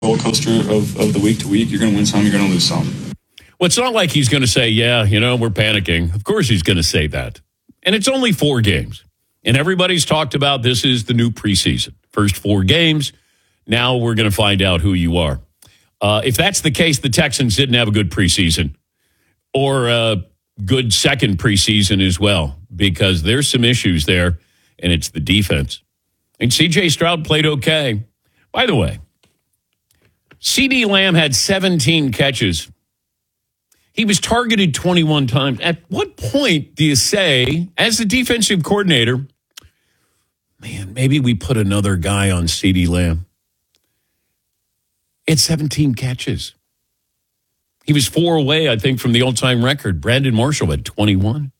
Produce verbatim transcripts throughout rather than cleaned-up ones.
roller coaster of, of the week to week. You're going to win some, you're going to lose some. Well, it's not like he's going to say, yeah, you know, we're panicking. Of course he's going to say that. And it's only four games. And everybody's talked about this is the new preseason. First four games. Now we're going to find out who you are. Uh, if that's the case, the Texans didn't have a good preseason or a good second preseason as well, because there's some issues there, and it's the defense. And C J Stroud played okay. By the way, CeeDee Lamb had seventeen catches. He was targeted twenty-one times. At what point do you say, as the defensive coordinator, man, maybe we put another guy on CeeDee Lamb? It's seventeen catches. He was four away, I think, from the all-time record. Brandon Marshall had twenty-one.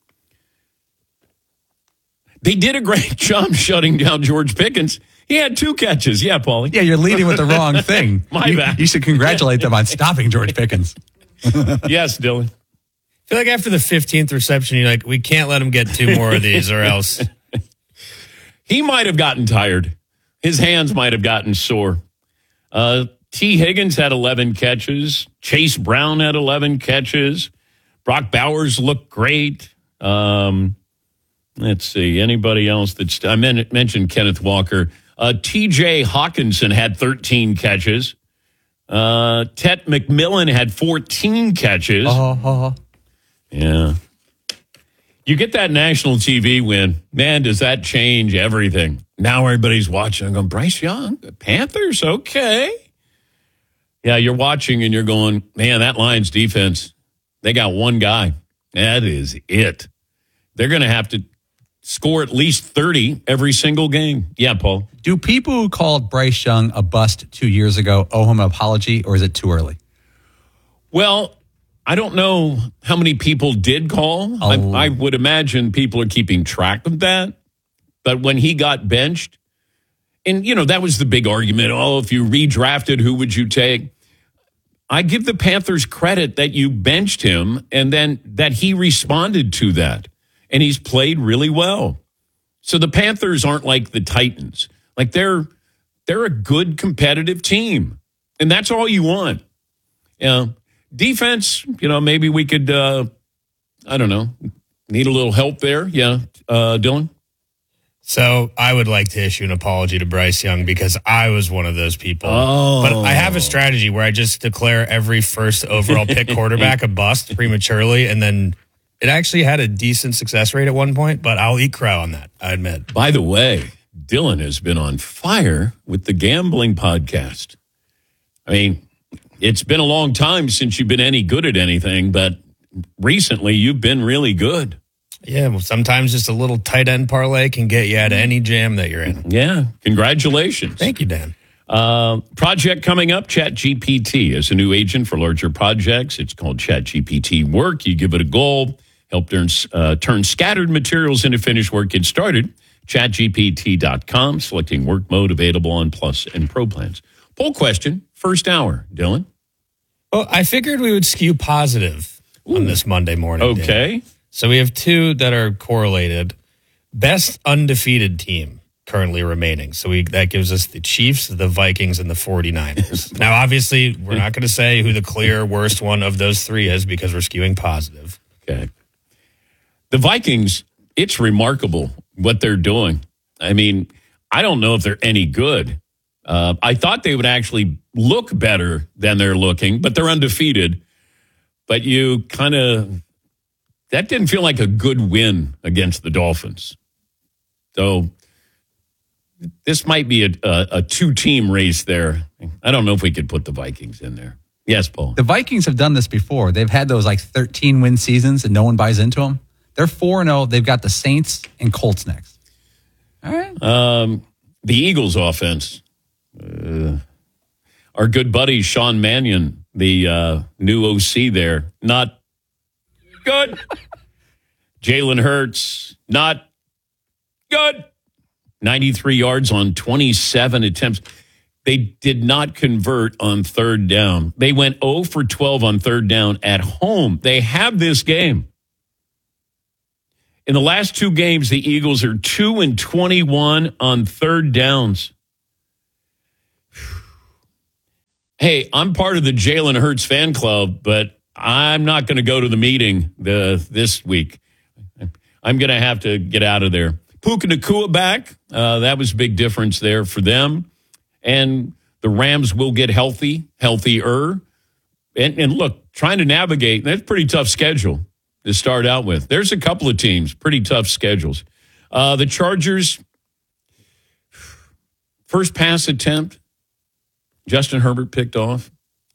They did a great job shutting down George Pickens. He had two catches. Yeah, Paulie. Yeah, you're leading with the wrong thing. My you, bad. You should congratulate them on stopping George Pickens. Yes, Dylan. I feel like after the fifteenth reception, you're like, we can't let him get two more of these or else. He might have gotten tired. His hands might have gotten sore. Uh, T. Higgins had eleven catches. Chase Brown had eleven catches. Brock Bowers looked great. Um, let's see. Anybody else that's... I men- mentioned Kenneth Walker. Uh, T J Hawkinson had thirteen catches. Uh, Tet McMillan had fourteen catches. Uh-huh. Yeah. You get that national T V win. Man, does that change everything. Now everybody's watching and going, Bryce Young, the Panthers, okay. Yeah, you're watching and you're going, man, that Lions defense, they got one guy. That is it. They're going to have to score at least thirty every single game. Yeah, Paul. Do people who called Bryce Young a bust two years ago owe him an apology, or is it too early? Well, I don't know how many people did call. Oh. I, I would imagine people are keeping track of that. But when he got benched, and, you know, that was the big argument. Oh, if you redrafted, who would you take? I give the Panthers credit that you benched him and then that he responded to that. And he's played really well. So the Panthers aren't like the Titans. Like they're they're a good competitive team. And that's all you want. Yeah. Defense, you know, maybe we could, uh, I don't know, need a little help there. Yeah. Uh, Dylan? So I would like to issue an apology to Bryce Young because I was one of those people. Oh. But I have a strategy where I just declare every first overall pick quarterback a bust prematurely, and then it actually had a decent success rate at one point, but I'll eat crow on that, I admit. By the way, Dylan has been on fire with the gambling podcast. I mean, it's been a long time since you've been any good at anything, but recently you've been really good. Yeah, well, sometimes just a little tight end parlay can get you out of any jam that you're in. Yeah, congratulations. Thank you, Dan. Uh, project coming up, ChatGPT is a new agent for larger projects. It's called ChatGPT Work. You give it a goal, help turn, uh, turn scattered materials into finished work. Get started, chat G P T dot com, selecting work mode available on Plus and Pro plans. Poll question, first hour, Dylan. Well, I figured we would skew positive Ooh. on this Monday morning. Okay. Dan. So we have two that are correlated. Best undefeated team currently remaining. So we that gives us the Chiefs, the Vikings, and the 49ers. Now, obviously, we're not going to say who the clear worst one of those three is because we're skewing positive. Okay. The Vikings, it's remarkable what they're doing. I mean, I don't know if they're any good. Uh, I thought they would actually look better than they're looking, but they're undefeated. But you kind of... That didn't feel like a good win against the Dolphins. So this might be a, a, a two-team race there. I don't know if we could put the Vikings in there. Yes, Paul. The Vikings have done this before. They've had those like thirteen-win seasons and no one buys into them. They're four and oh. They've got the Saints and Colts next. All right. Um, the Eagles offense. Uh, our good buddy Sean Mannion, the uh, new O C there, not good. Jalen Hurts, not good. ninety-three yards on twenty-seven attempts. They did not convert on third down. They went zero for twelve on third down at home. They have this game. In the last two games, the Eagles are two and twenty-one on third downs. Hey, I'm part of the Jalen Hurts fan club, but I'm not going to go to the meeting the, this week. I'm going to have to get out of there. Puka Nacua back. Uh, that was a big difference there for them. And the Rams will get healthy, healthier. And, and look, trying to navigate, that's a pretty tough schedule to start out with. There's a couple of teams, pretty tough schedules. Uh, the Chargers, first pass attempt, Justin Herbert picked off.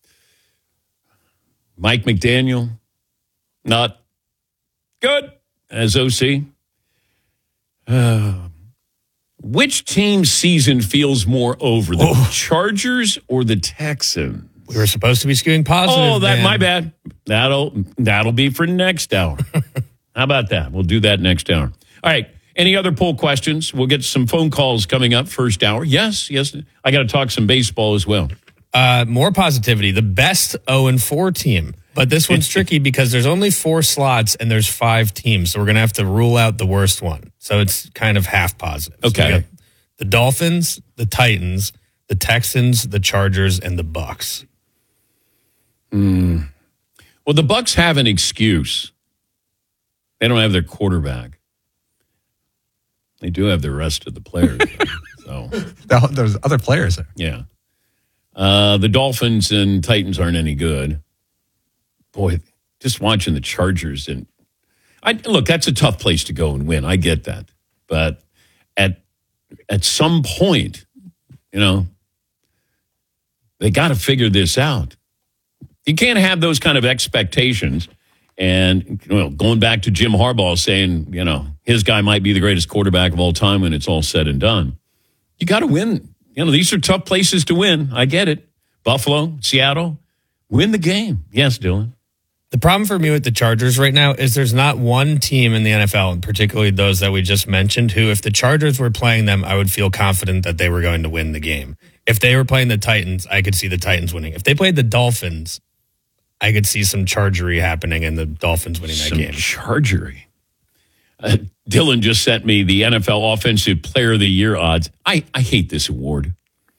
Mike McDaniel, not good as O C. Uh, which team's season feels more over, the Oh. Chargers or the Texans? We were supposed to be skewing positive. Oh, that man. my bad. That'll that'll be for next hour. How about that? We'll do that next hour. All right. Any other poll questions? We'll get some phone calls coming up first hour. Yes, yes. I got to talk some baseball as well. Uh, more positivity. The best oh and four team. But this one's tricky because there's only four slots and there's five teams. So we're going to have to rule out the worst one. So it's kind of half positive. So Okay. we got the Dolphins, the Titans, the Texans, the Chargers, and the Bucks. Mm. Well, the Bucks have an excuse. They don't have their quarterback. They do have the rest of the players. though. So, There's other players there. yeah. Uh, the Dolphins and Titans aren't any good. Boy, just watching the Chargers and I look, that's a tough place to go and win. I get that. But at at some point, you know, they got to figure this out. You can't have those kind of expectations. And, you know, going back to Jim Harbaugh saying, you know, his guy might be the greatest quarterback of all time when it's all said and done. You got to win. You know, these are tough places to win. I get it. Buffalo, Seattle, win the game. Yes, Dylan. The problem for me with the Chargers right now is there's not one team in the N F L, and particularly those that we just mentioned, who, if the Chargers were playing them, I would feel confident that they were going to win the game. If they were playing the Titans, I could see the Titans winning. If they played the Dolphins, I could see some chargery happening and the Dolphins winning that Some game. chargery. Uh, Dylan just sent me the N F L Offensive Player of the Year odds. I, I hate this award.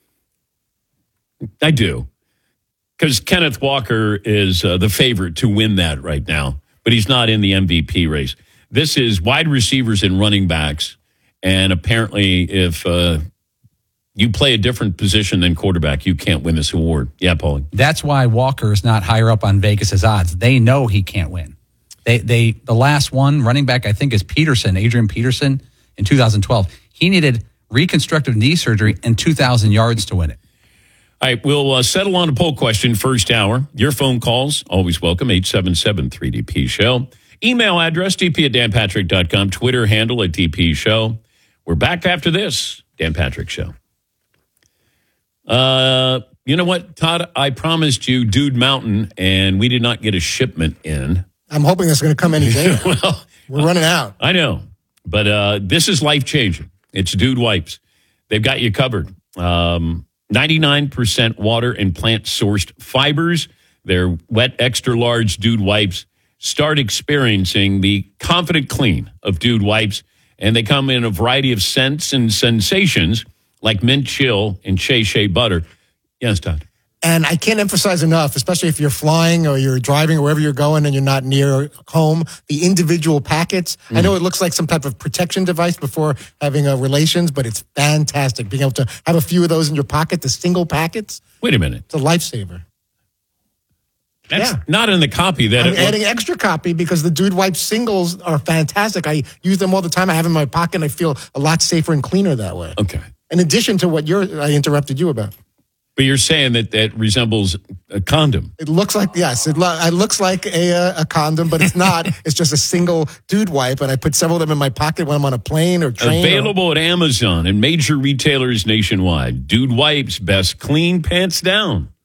I do. Because Kenneth Walker is uh, the favorite to win that right now, but he's not in the M V P race. This is wide receivers and running backs, and apparently if uh, you play a different position than quarterback, you can't win this award. Yeah, Paulie. That's why Walker is not higher up on Vegas's odds. They know he can't win. They they the last one running back I think is Peterson, Adrian Peterson in two thousand twelve. He needed reconstructive knee surgery and two thousand yards to win it. All right, we'll uh, settle on a poll question first hour. Your phone calls, always welcome, eight seven seven three D P show. Email address, d p at dan patrick dot com. Twitter handle at D P show. We're back after this, Dan Patrick Show. Uh, you know what, Todd? I promised you Dude Mountain, and we did not get a shipment in. I'm hoping that's going to come any day. Well, We're running out. I know, but uh, this is life-changing. It's Dude Wipes. They've got you covered. Um, ninety-nine percent water and plant-sourced fibers. They're wet, extra-large Dude Wipes. Start experiencing the confident clean of Dude Wipes, and they come in a variety of scents and sensations like mint chill and shea shea butter. Yes, Todd. And I can't emphasize enough, especially if you're flying or you're driving or wherever you're going and you're not near home, the individual packets. Mm. I know it looks like some type of protection device before having uh, relations, but it's fantastic. Being able to have a few of those in your pocket, the single packets. Wait a minute. It's a lifesaver. That's Yeah. not in the copy. That I'm it adding extra copy because the Dude Wipe singles are fantastic. I use them all the time. I have them in my pocket and I feel a lot safer and cleaner that way. Okay. In addition to what you're, I interrupted you about. But you're saying that that resembles a condom. It looks like, yes, it, lo- it looks like a, uh, a condom, but it's not. It's just a single Dude Wipe, and I put several of them in my pocket when I'm on a plane or train. Available at Amazon and major retailers nationwide. Dude Wipes, best clean pants down.